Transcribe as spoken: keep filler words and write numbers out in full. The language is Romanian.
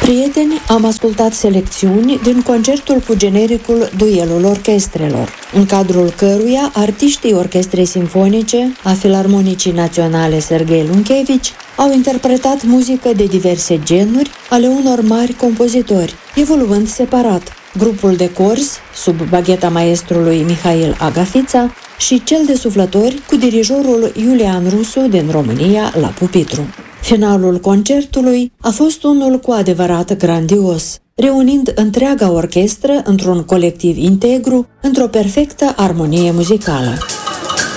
Prieteni, am ascultat selecțiuni din concertul cu genericul Duelul Orchestrelor, în cadrul căruia artiștii Orchestrei Simfonice a Filarmonicii Naționale Serghei Lunchevici au interpretat muzică de diverse genuri ale unor mari compozitori, evoluând separat, grupul de corzi, sub bagheta maestrului Mihail Agafița, și cel de suflători cu dirijorul Iulian Rusu din România la pupitru. Finalul concertului a fost unul cu adevărat grandios, reunind întreaga orchestră într-un colectiv integru, într-o perfectă armonie muzicală.